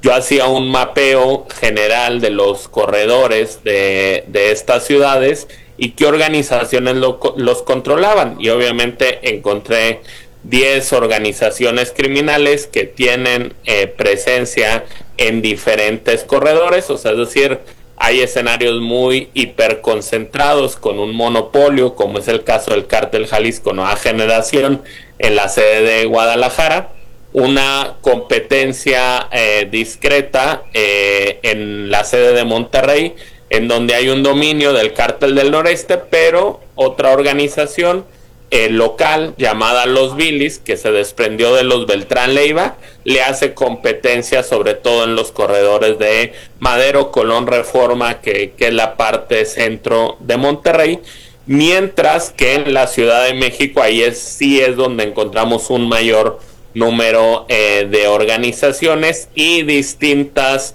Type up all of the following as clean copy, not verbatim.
yo hacía un mapeo general de los corredores de estas ciudades y qué organizaciones los controlaban. Y obviamente encontré 10 organizaciones criminales que tienen presencia en diferentes corredores, o sea, es decir, hay escenarios muy hiperconcentrados con un monopolio, como es el caso del Cártel Jalisco Nueva Generación en la sede de Guadalajara, una competencia discreta en la sede de Monterrey, en donde hay un dominio del Cártel del Noreste, pero otra organización local llamada Los Vilis, que se desprendió de los Beltrán Leiva, le hace competencia sobre todo en los corredores de Madero, Colón, Reforma, que es la parte centro de Monterrey, mientras que en la Ciudad de México ahí sí es donde encontramos un mayor número de organizaciones y distintas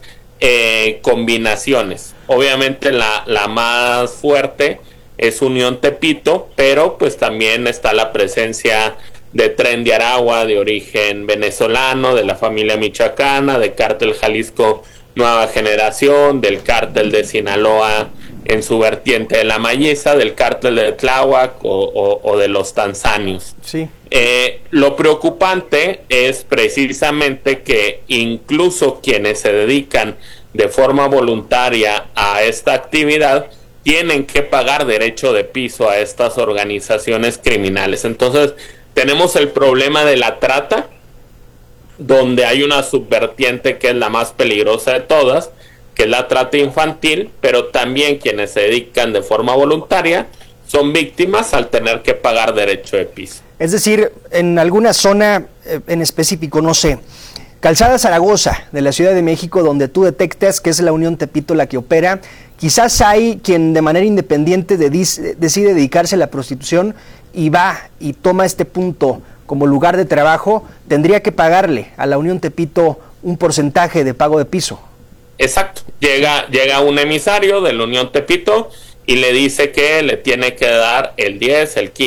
combinaciones. Obviamente la más fuerte es Unión Tepito, pero pues también está la presencia de Tren de Aragua, de origen venezolano, de la familia michoacana, de Cártel Jalisco Nueva Generación, del Cártel de Sinaloa en su vertiente de la Mayesa, del Cártel de Tláhuac o de los tanzanios. Sí. Lo preocupante es precisamente que incluso quienes se dedican de forma voluntaria a esta actividad tienen que pagar derecho de piso a estas organizaciones criminales. Entonces, tenemos el problema de la trata, donde hay una subvertiente que es la más peligrosa de todas, que es la trata infantil, pero también quienes se dedican de forma voluntaria son víctimas al tener que pagar derecho de piso. Es decir, en alguna zona en específico, no sé, Calzada Zaragoza de la Ciudad de México, donde tú detectas que es la Unión Tepito la que opera, quizás hay quien de manera independiente decide dedicarse a la prostitución y va y toma este punto como lugar de trabajo, tendría que pagarle a la Unión Tepito un porcentaje de pago de piso. Exacto, llega un emisario de la Unión Tepito y le dice que le tiene que dar el 10, el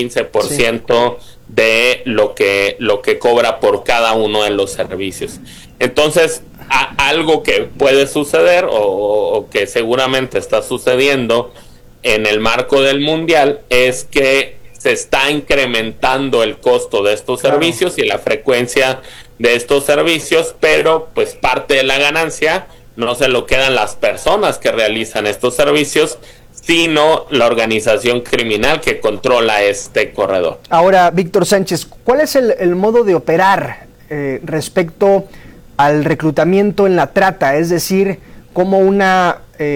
15% sí, de lo que cobra por cada uno de los servicios. Entonces, algo que puede suceder o que seguramente está sucediendo en el marco del Mundial es que se está incrementando el costo de estos servicios y la frecuencia de estos servicios, pero pues parte de la ganancia no se lo quedan las personas que realizan estos servicios, sino la organización criminal que controla este corredor. Ahora, Víctor Sánchez, ¿cuál es el modo de operar respecto al reclutamiento en la trata? Es decir, ¿cómo una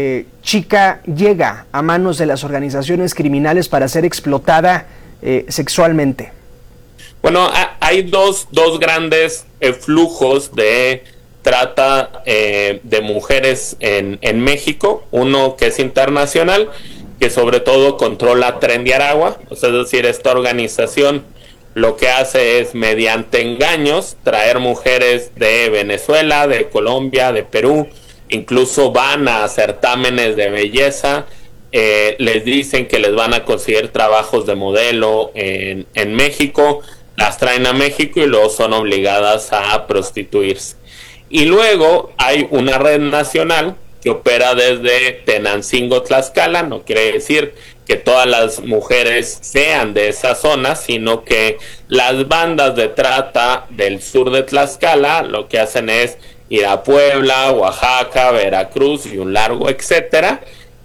chica llega a manos de las organizaciones criminales para ser explotada sexualmente? Bueno, hay dos grandes flujos de trata de mujeres en México. Uno que es internacional, que sobre todo controla Tren de Aragua, o sea, es decir, esta organización lo que hace es, mediante engaños, traer mujeres de Venezuela, de Colombia, de Perú, incluso van a certámenes de belleza, les dicen que les van a conseguir trabajos de modelo en México, las traen a México y luego son obligadas a prostituirse. Y luego hay una red nacional que opera desde Tenancingo, Tlaxcala. No quiere decir que todas las mujeres sean de esa zona, sino que las bandas de trata del sur de Tlaxcala lo que hacen es ir a Puebla, Oaxaca, Veracruz y un largo etcétera,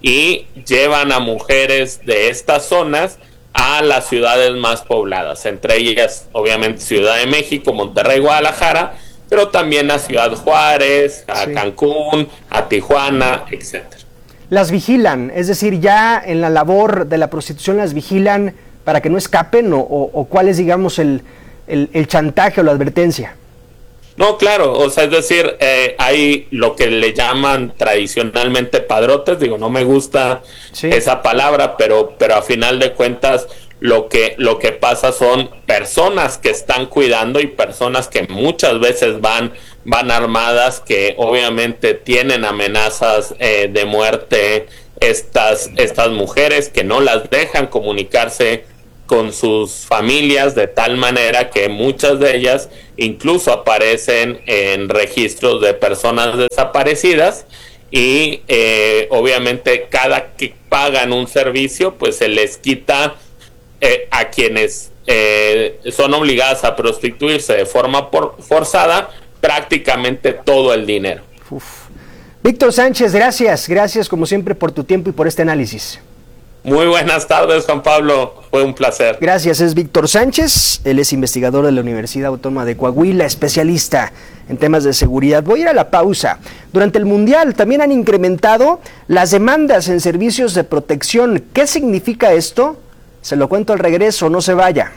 y llevan a mujeres de estas zonas a las ciudades más pobladas, entre ellas obviamente Ciudad de México, Monterrey, Guadalajara, pero también a Ciudad Juárez, a sí, Cancún, a Tijuana, etcétera. Las vigilan, es decir, ya en la labor de la prostitución las vigilan para que no escapen, o cuál es, digamos, el chantaje o la advertencia. No, claro, o sea, es decir, hay lo que le llaman tradicionalmente padrotes, digo, no me gusta sí, esa palabra, pero a final de cuentas lo que pasa son personas que están cuidando y personas que muchas veces van armadas, que obviamente tienen amenazas de muerte, estas mujeres que no las dejan comunicarse con sus familias, de tal manera que muchas de ellas incluso aparecen en registros de personas desaparecidas, y obviamente cada que pagan un servicio, pues se les quita a quienes son obligadas a prostituirse de forma forzada prácticamente todo el dinero. Víctor Sánchez, gracias como siempre por tu tiempo y por este análisis. Muy buenas tardes, Juan Pablo, fue un placer. Gracias, es Víctor Sánchez, él es investigador de la Universidad Autónoma de Coahuila, especialista en temas de seguridad. Voy a ir a la pausa. Durante el Mundial también han incrementado las demandas en servicios de protección. ¿Qué significa esto? Se lo cuento al regreso, no se vaya.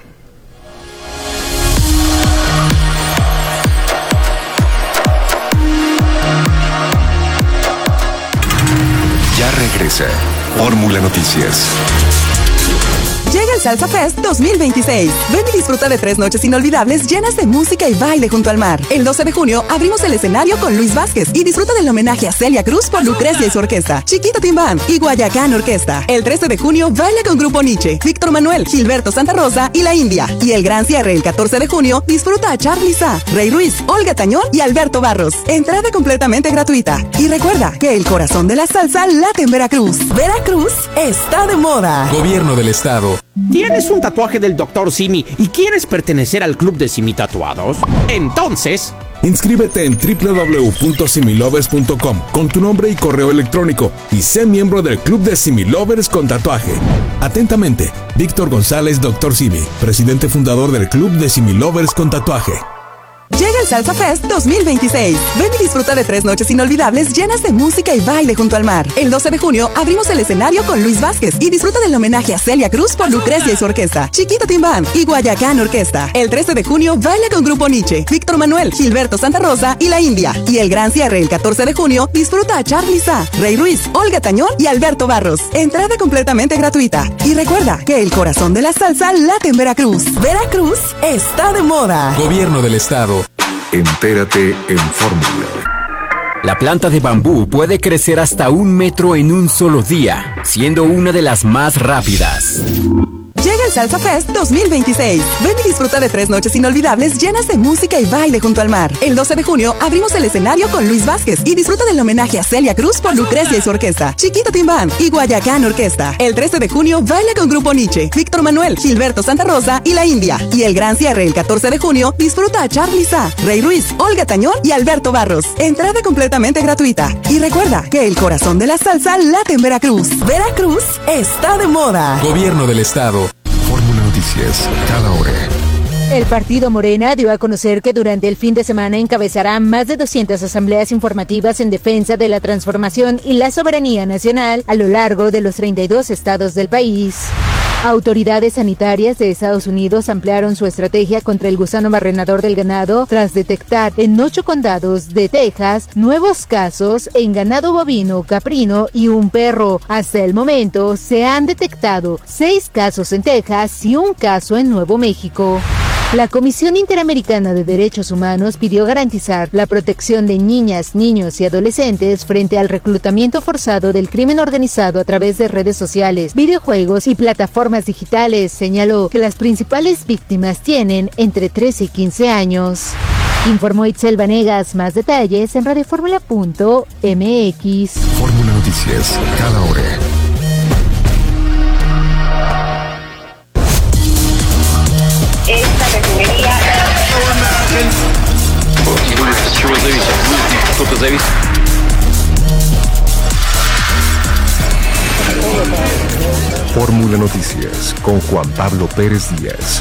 Ya regresa Fórmula Noticias. Llega el Salsa Fest 2026. Ven y disfruta de 3 noches inolvidables llenas de música y baile junto al mar. El 12 de junio abrimos el escenario con Luis Vázquez y disfruta del homenaje a Celia Cruz por Lucrecia y su orquesta, Chiquita Timbán y Guayacán Orquesta. El 13 de junio baila con Grupo Nietzsche, Víctor Manuel, Gilberto Santa Rosa y La India. Y el gran cierre el 14 de junio disfruta a Charly Sa, Rey Ruiz, Olga Tañón y Alberto Barros. Entrada completamente gratuita. Y recuerda que el corazón de la salsa late en Veracruz. Veracruz está de moda. Gobierno del Estado. ¿Tienes un tatuaje del Dr. Simi y quieres pertenecer al club de Simi Tatuados? Entonces, inscríbete en www.similovers.com con tu nombre y correo electrónico y sé miembro del club de Simi Lovers con tatuaje. Atentamente, Víctor González, Dr. Simi, presidente fundador del club de Simi Lovers con tatuaje. Llega el Salsa Fest 2026. Ven y disfruta de 3 noches inolvidables llenas de música y baile junto al mar. El 12 de junio abrimos el escenario con Luis Vázquez y disfruta del homenaje a Celia Cruz por Lucrecia y su orquesta, Chiquita Timbán y Guayacán Orquesta. El 13 de junio baila con Grupo Nietzsche, Víctor Manuel, Gilberto Santa Rosa y La India. Y el gran cierre el 14 de junio disfruta a Charly Sa, Rey Ruiz, Olga Tañón y Alberto Barros. Entrada completamente gratuita. Y recuerda que el corazón de la salsa late en Veracruz. Veracruz está de moda. Gobierno del Estado. Entérate en Fórmula. La planta de bambú puede crecer hasta 1 metro en un solo día, siendo una de las más rápidas. Llega el Salsa Fest 2026. Ven y disfruta de 3 noches inolvidables llenas de música y baile junto al mar. El 12 de junio abrimos el escenario con Luis Vázquez y disfruta del homenaje a Celia Cruz por Lucrecia y su orquesta, Chiquita Timbán y Guayacán Orquesta. El 13 de junio baila con Grupo Nietzsche, Víctor Manuel, Gilberto Santa Rosa y La India. Y el gran cierre el 14 de junio disfruta a Charly Sa, Rey Ruiz, Olga Tañón y Alberto Barros. Entrada completamente gratuita. Y recuerda que el corazón de la salsa late en Veracruz. Veracruz está de moda. Gobierno del Estado. Fórmula Noticias, cada hora. El partido Morena dio a conocer que durante el fin de semana encabezará más de 200 asambleas informativas en defensa de la transformación y la soberanía nacional a lo largo de los 32 estados del país. Autoridades sanitarias de Estados Unidos ampliaron su estrategia contra el gusano barrenador del ganado tras detectar en 8 condados de Texas nuevos casos en ganado bovino, caprino y un perro. Hasta el momento se han detectado 6 casos en Texas y 1 caso en Nuevo México. La Comisión Interamericana de Derechos Humanos pidió garantizar la protección de niñas, niños y adolescentes frente al reclutamiento forzado del crimen organizado a través de redes sociales, videojuegos y plataformas digitales. Señaló que las principales víctimas tienen entre 13 y 15 años. Informó Itzel Vanegas. Más detalles en radioformula.mx. Fórmula Noticias, cada hora. Esta refinería. Fórmula Noticias con Juan Pablo Pérez Díaz.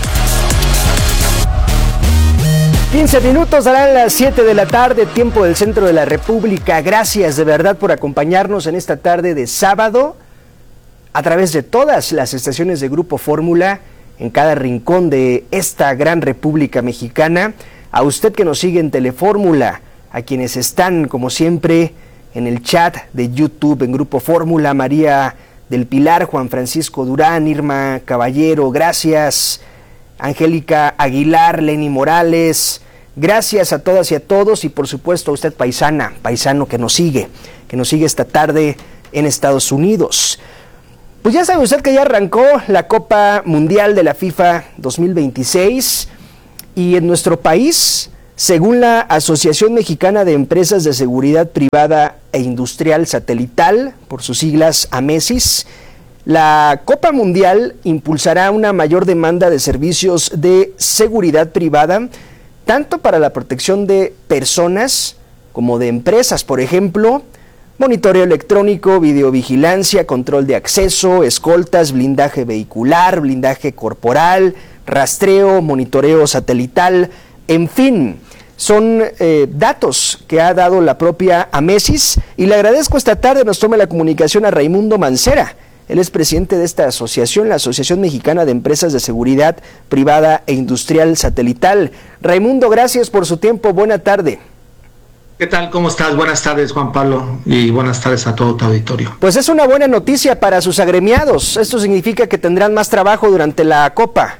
15 minutos, darán las 7 de la tarde, tiempo del centro de la República. Gracias de verdad por acompañarnos en esta tarde de sábado a través de todas las estaciones de Grupo Fórmula en cada rincón de esta gran República Mexicana. A usted que nos sigue en Telefórmula, a quienes están como siempre en el chat de YouTube en Grupo Fórmula, María del Pilar, Juan Francisco Durán, Irma Caballero, gracias. Angélica Aguilar, Lenny Morales, gracias a todas y a todos y por supuesto a usted paisano que nos sigue esta tarde en Estados Unidos. Pues ya sabe usted que ya arrancó la Copa Mundial de la FIFA 2026 y en nuestro país, según la Asociación Mexicana de Empresas de Seguridad Privada e Industrial Satelital, por sus siglas AMESIS, la Copa Mundial impulsará una mayor demanda de servicios de seguridad privada, tanto para la protección de personas como de empresas, por ejemplo, monitoreo electrónico, videovigilancia, control de acceso, escoltas, blindaje vehicular, blindaje corporal, rastreo, monitoreo satelital, en fin, son datos que ha dado la propia AMESIS, y le agradezco esta tarde nos tome la comunicación a Raimundo Mancera. Él es presidente de esta asociación, la Asociación Mexicana de Empresas de Seguridad Privada e Industrial Satelital. Raimundo, gracias por su tiempo, buena tarde. ¿Qué tal? ¿Cómo estás? Buenas tardes, Juan Pablo, y buenas tardes a todo tu auditorio. Pues es una buena noticia para sus agremiados. Esto significa que tendrán más trabajo durante la Copa.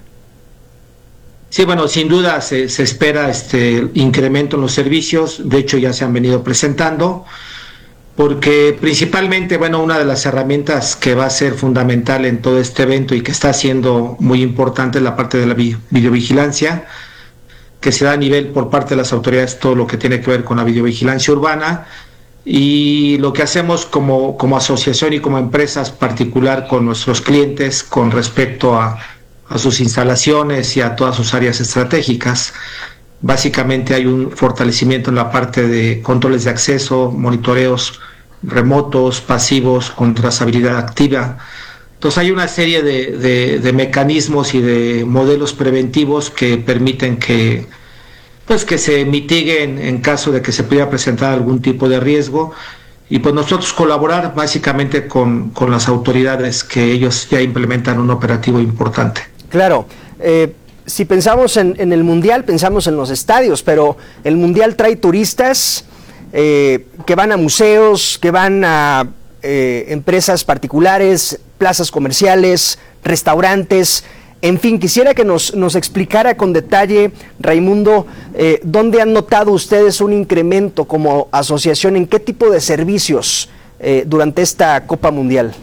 Sí, bueno, sin duda se espera incremento en los servicios. De hecho, ya se han venido presentando, porque principalmente, bueno, una de las herramientas que va a ser fundamental en todo este evento y que está siendo muy importante es la parte de la videovigilancia, que se da a nivel por parte de las autoridades, todo lo que tiene que ver con la videovigilancia urbana, y lo que hacemos como asociación y como empresas particular con nuestros clientes con respecto a sus instalaciones y a todas sus áreas estratégicas. Básicamente hay un fortalecimiento en la parte de controles de acceso, monitoreos remotos, pasivos, con trazabilidad activa. Entonces hay una serie de mecanismos y de modelos preventivos que permiten que se mitiguen en caso de que se pudiera presentar algún tipo de riesgo, y pues nosotros colaborar básicamente con las autoridades, que ellos ya implementan un operativo importante. Claro, si pensamos en el Mundial, pensamos en los estadios, pero el Mundial trae turistas que van a museos, que van a empresas particulares, plazas comerciales, restaurantes, en fin, quisiera que nos explicara con detalle, Raimundo, ¿dónde han notado ustedes un incremento como asociación, en qué tipo de servicios durante esta Copa Mundial?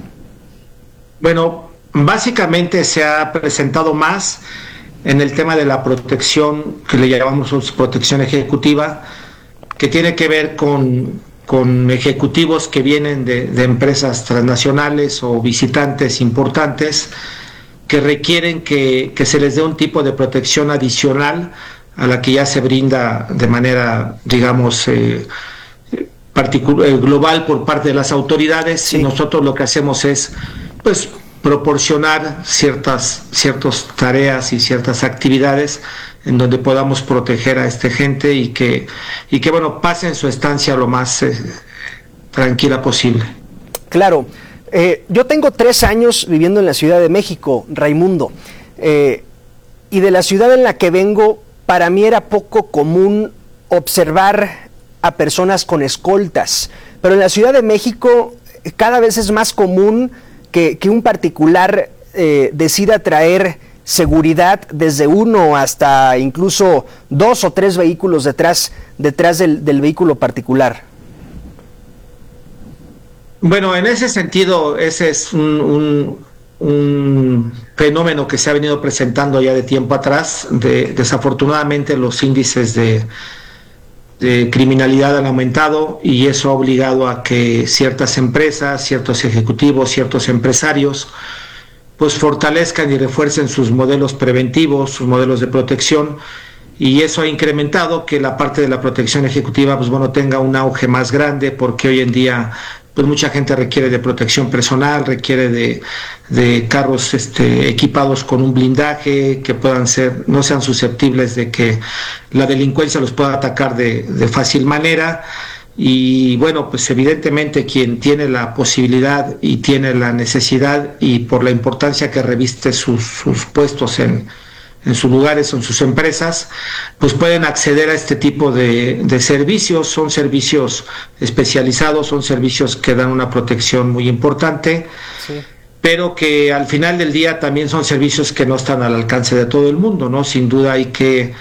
Bueno, básicamente se ha presentado más en el tema de la protección, que le llamamos protección ejecutiva, que tiene que ver con ejecutivos que vienen de empresas transnacionales o visitantes importantes que requieren que se les dé un tipo de protección adicional a la que ya se brinda de manera, digamos, global por parte de las autoridades. Sí. Y nosotros lo que hacemos es, pues, proporcionar ciertas tareas y ciertas actividades en donde podamos proteger a esta gente y que bueno, pasen su estancia lo más tranquila posible. Claro. Yo tengo 3 años viviendo en la Ciudad de México, Raimundo, y de la ciudad en la que vengo, para mí era poco común observar a personas con escoltas, pero en la Ciudad de México cada vez es más común que un particular decida traer seguridad desde 1 hasta incluso 2 o 3 vehículos detrás del vehículo particular. Bueno, en ese sentido, ese es un fenómeno que se ha venido presentando ya de tiempo atrás. Desafortunadamente los índices de criminalidad han aumentado, y eso ha obligado a que ciertas empresas, ciertos ejecutivos, ciertos empresarios, pues fortalezcan y refuercen sus modelos preventivos, sus modelos de protección, y eso ha incrementado que la parte de la protección ejecutiva, pues bueno, tenga un auge más grande, porque hoy en día pues mucha gente requiere de protección personal, requiere de carros equipados con un blindaje, que no sean susceptibles de que la delincuencia los pueda atacar de fácil manera. Y bueno, pues evidentemente quien tiene la posibilidad y tiene la necesidad, y por la importancia que reviste sus puestos en sus lugares o en sus empresas, pues pueden acceder a este tipo de servicios. Son servicios especializados, son servicios que dan una protección muy importante, sí, pero que al final del día también son servicios que no están al alcance de todo el mundo, ¿no? Sin duda hay que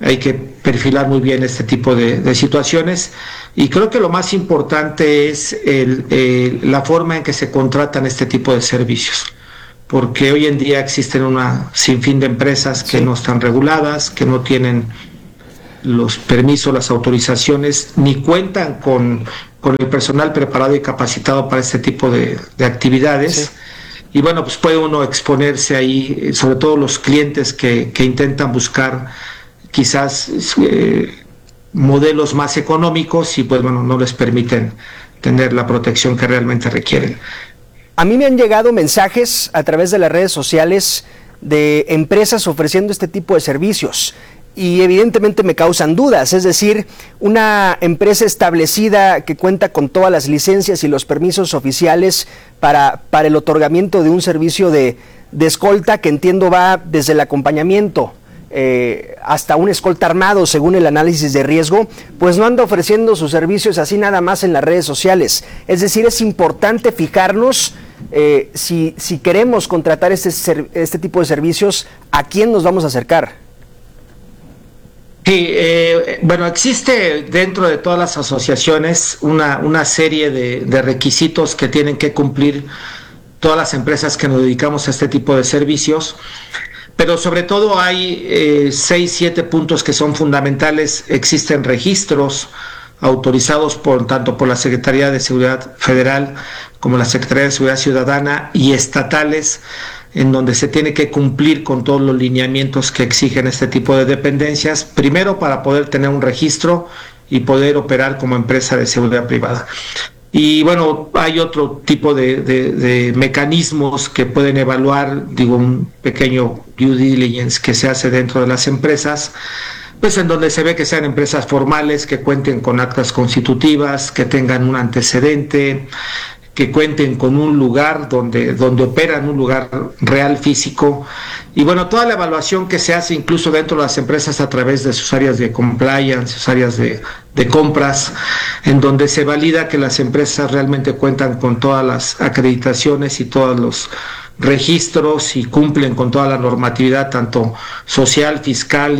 hay que perfilar muy bien este tipo de situaciones, y creo que lo más importante es la forma en que se contratan este tipo de servicios, porque hoy en día existen una sinfín de empresas que no están reguladas, que no tienen los permisos, las autorizaciones, ni cuentan con el personal preparado y capacitado para este tipo de actividades. Sí. Y bueno, pues puede uno exponerse ahí, sobre todo los clientes que intentan buscar quizás modelos más económicos y pues bueno, no les permiten tener la protección que realmente requieren. A mí me han llegado mensajes a través de las redes sociales de empresas ofreciendo este tipo de servicios y evidentemente me causan dudas, es decir, una empresa establecida que cuenta con todas las licencias y los permisos oficiales para el otorgamiento de un servicio de escolta que entiendo va desde el acompañamiento hasta un escolta armado según el análisis de riesgo, pues no anda ofreciendo sus servicios así nada más en las redes sociales. Es decir, es importante fijarnos si queremos contratar este tipo de servicios, ¿a quién nos vamos a acercar? Sí, bueno, existe dentro de todas las asociaciones una serie de requisitos que tienen que cumplir todas las empresas que nos dedicamos a este tipo de servicios, pero sobre todo hay 6-7 puntos que son fundamentales. Existen registros autorizados tanto por la Secretaría de Seguridad Federal como la Secretaría de Seguridad Ciudadana y estatales, en donde se tiene que cumplir con todos los lineamientos que exigen este tipo de dependencias, primero para poder tener un registro y poder operar como empresa de seguridad privada. Y bueno, hay otro tipo de mecanismos que pueden evaluar, un pequeño due diligence que se hace dentro de las empresas, pues en donde se ve que sean empresas formales, que cuenten con actas constitutivas, que tengan un antecedente, que cuenten con un lugar donde operan, un lugar real físico, y bueno, toda la evaluación que se hace incluso dentro de las empresas a través de sus áreas de compliance, sus áreas de compras, en donde se valida que las empresas realmente cuentan con todas las acreditaciones y todos los registros y cumplen con toda la normatividad tanto social, fiscal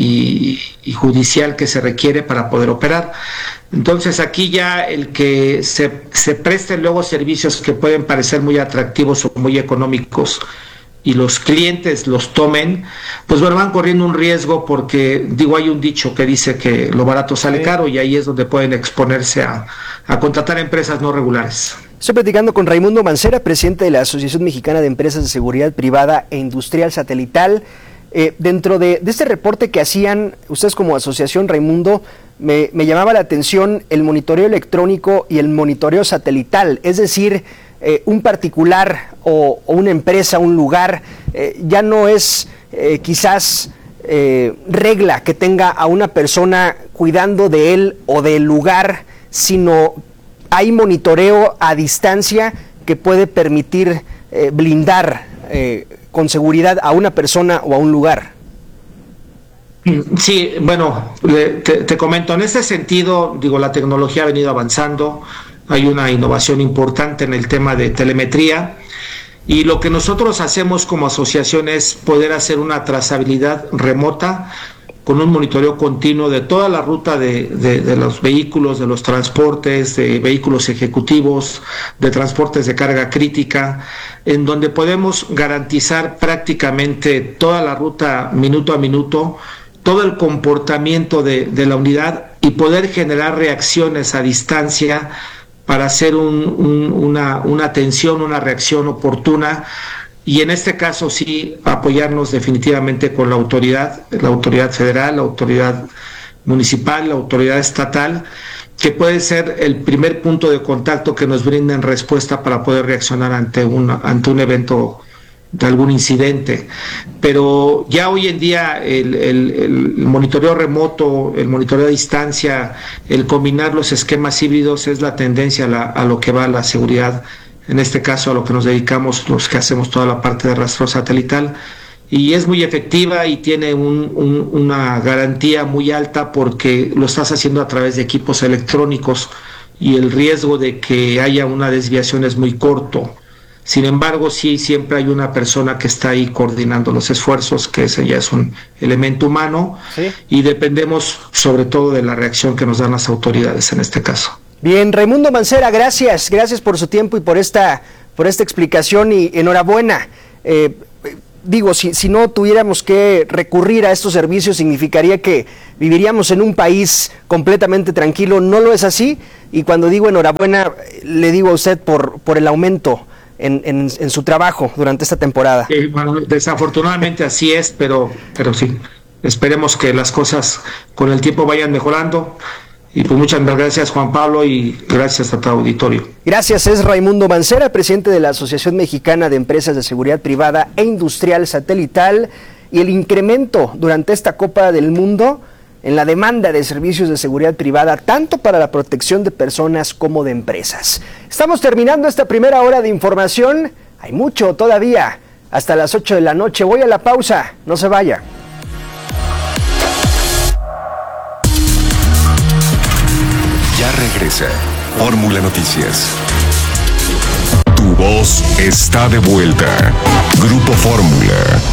y judicial que se requiere para poder operar. Entonces aquí ya el que se presten luego servicios que pueden parecer muy atractivos o muy económicos y los clientes los tomen, pues bueno, van corriendo un riesgo porque, hay un dicho que dice que lo barato sale caro, y ahí es donde pueden exponerse a contratar empresas no regulares. Estoy platicando con Raimundo Mancera, presidente de la Asociación Mexicana de Empresas de Seguridad Privada e Industrial Satelital. Dentro de este reporte que hacían ustedes como asociación, Raimundo, me llamaba la atención el monitoreo electrónico y el monitoreo satelital, es decir, un particular o una empresa, un lugar, ya no es quizás regla que tenga a una persona cuidando de él o del lugar, sino hay monitoreo a distancia que puede permitir blindar con seguridad a una persona o a un lugar. Sí, bueno, te comento, en ese sentido, la tecnología ha venido avanzando, hay una innovación importante en el tema de telemetría, y lo que nosotros hacemos como asociación es poder hacer una trazabilidad remota con un monitoreo continuo de toda la ruta de los vehículos, de los transportes, de vehículos ejecutivos, de transportes de carga crítica, en donde podemos garantizar prácticamente toda la ruta minuto a minuto, todo el comportamiento de la unidad y poder generar reacciones a distancia para hacer una atención, una reacción oportuna. Y en este caso sí apoyarnos definitivamente con la autoridad federal, la autoridad municipal, la autoridad estatal, que puede ser el primer punto de contacto que nos brinden respuesta para poder reaccionar ante un evento de algún incidente. Pero ya hoy en día el monitoreo remoto, el monitoreo a distancia, el combinar los esquemas híbridos es la tendencia a lo que va la seguridad. En este caso a lo que nos dedicamos los que hacemos toda la parte de rastreo satelital, y es muy efectiva y tiene una garantía muy alta porque lo estás haciendo a través de equipos electrónicos y el riesgo de que haya una desviación es muy corto. Sin embargo, sí, siempre hay una persona que está ahí coordinando los esfuerzos, que ese ya es un elemento humano, ¿sí? Y dependemos sobre todo de la reacción que nos dan las autoridades en este caso. Bien, Raimundo Mancera, gracias por su tiempo y por esta explicación, y enhorabuena. Digo, si no tuviéramos que recurrir a estos servicios, significaría que viviríamos en un país completamente tranquilo. No lo es así, y cuando digo enhorabuena, le digo a usted por el aumento en su trabajo durante esta temporada. Bueno, desafortunadamente así es, pero sí, esperemos que las cosas con el tiempo vayan mejorando. Y pues muchas gracias, Juan Pablo, y gracias a tu auditorio. Gracias, es Raimundo Mancera, presidente de la Asociación Mexicana de Empresas de Seguridad Privada e Industrial Satelital. Y el incremento durante esta Copa del Mundo en la demanda de servicios de seguridad privada, tanto para la protección de personas como de empresas. Estamos terminando esta primera hora de información. Hay mucho todavía, hasta las 8 de la noche. Voy a la pausa, no se vaya. Ya regresa Fórmula Noticias. Tu voz está de vuelta. Grupo Fórmula.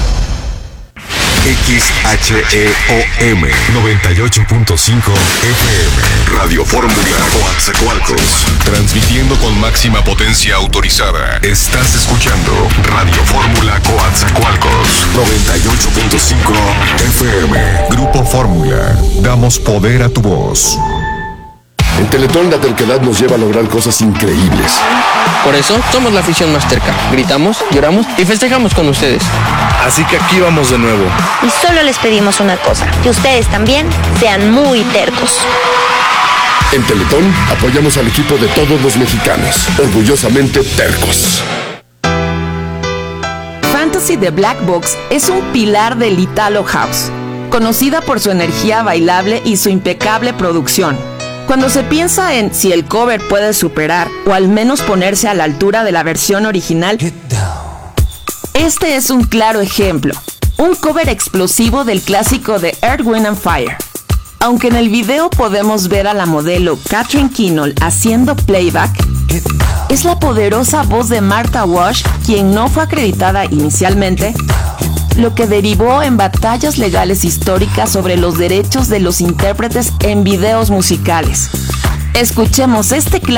XHEOM 98.5 FM. Radio Fórmula Coatzacoalcos. Transmitiendo con máxima potencia autorizada. Estás escuchando Radio Fórmula Coatzacoalcos 98.5 FM. Grupo Fórmula. Damos poder a tu voz. En Teletón la terquedad nos lleva a lograr cosas increíbles. Por eso somos la afición más terca. Gritamos, lloramos y festejamos con ustedes. Así que aquí vamos de nuevo. Y solo les pedimos una cosa, que ustedes también sean muy tercos. En Teletón apoyamos al equipo de todos los mexicanos. Orgullosamente tercos. Fantasy de Black Box es un pilar del Italo House, conocida por su energía bailable y su impecable producción. Cuando se piensa en si el cover puede superar o al menos ponerse a la altura de la versión original, este es un claro ejemplo, un cover explosivo del clásico de Earth, Wind and Fire. Aunque en el video podemos ver a la modelo Katherine Kinnell haciendo playback, es la poderosa voz de Martha Wash, quien no fue acreditada inicialmente, lo que derivó en batallas legales históricas sobre los derechos de los intérpretes en videos musicales. Escuchemos este clásico